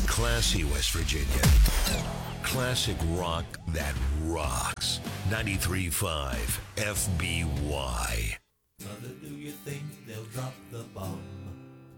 Classy West Virginia. Classic rock that rocks. 93.5 FBY.